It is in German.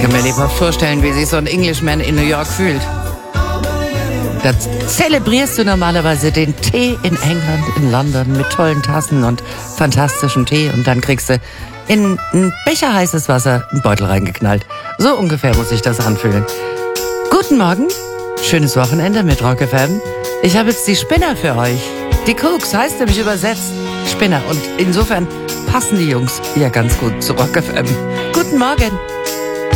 kann mir lieber vorstellen, wie sich so ein Englishman in New York fühlt. Da zelebrierst du normalerweise den Tee in England, in London mit tollen Tassen und fantastischem Tee und dann kriegst du in einen Becher heißes Wasser einen Beutel reingeknallt. So ungefähr muss sich das anfühlen. Guten Morgen, schönes Wochenende mit Rock FM. Ich habe jetzt die Spinner für euch. Die Cooks heißt nämlich übersetzt Spinner und insofern passen die Jungs ja ganz gut zu Rock FM. Guten Morgen.